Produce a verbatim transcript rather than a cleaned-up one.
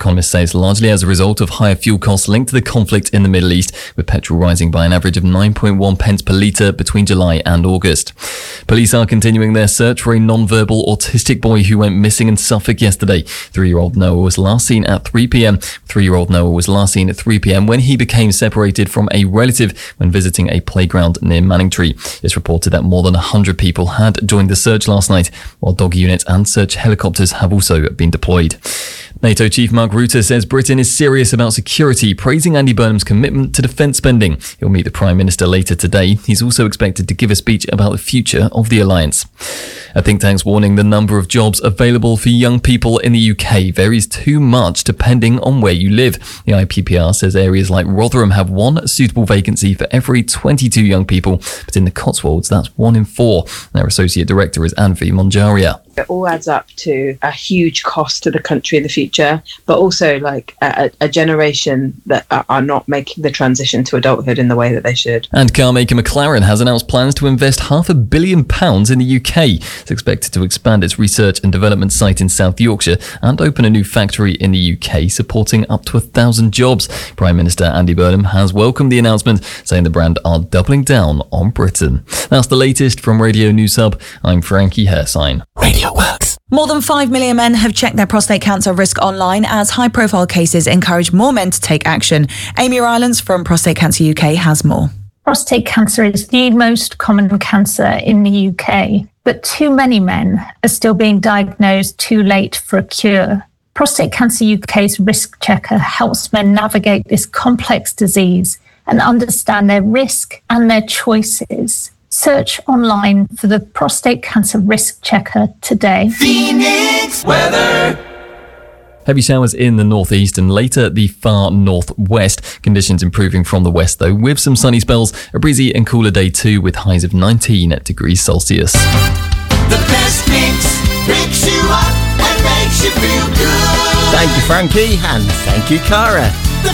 Economists say it's largely as a result of higher fuel costs linked to the conflict in the Middle East, with petrol rising by an average of nine point one pence per litre between July and August. Police are continuing their search for a non-verbal autistic boy who went missing in Suffolk yesterday. Three-year-old Noah was last seen at three p.m. Three-year-old Noah was last seen at three p.m. when he became separated from a relative when visiting a playground near Manningtree. It's reported that more than one hundred people had joined the search last night, while dog units and search helicopters have also been deployed. NATO Chief Mark Rutte says Britain is serious about security, praising Andy Burnham's commitment to defence spending. He'll meet the Prime Minister later today. He's also expected to give a speech about the future of the alliance. A think tank's warning the number of jobs available for young people in the U K varies too much depending on where you live. The I P P R says areas like Rotherham have one suitable vacancy for every twenty-two young people, but in the Cotswolds, that's one in four. Their Associate Director is Anvi Monjaria. It all adds up to a huge cost to the country in the future, but also like a, a generation that are not making the transition to adulthood in the way that they should. And car maker McLaren has announced plans to invest half a billion pounds in the U K. It's expected to expand its research and development site in South Yorkshire and open a new factory in the U K, supporting up to a thousand jobs. Prime Minister Andy Burnham has welcomed the announcement, saying the brand are doubling down on Britain. That's the latest from Radio News Hub. I'm Frankie Hersign. Radio Works. More than five million men have checked their prostate cancer risk online as high-profile cases encourage more men to take action. Amy Rylance from Prostate Cancer U K has more. Prostate cancer is the most common cancer in the U K, but too many men are still being diagnosed too late for a cure. Prostate Cancer U K's Risk Checker helps men navigate this complex disease and understand their risk and their choices. Search online for the Prostate Cancer Risk Checker today. Phoenix weather. Heavy showers in the northeast and later the far northwest. Conditions improving from the west though, with some sunny spells. A breezy and cooler day too, with highs of nineteen degrees Celsius. The best mix picks you up and makes you feel good. Thank you, Frankie, and thank you, Cara.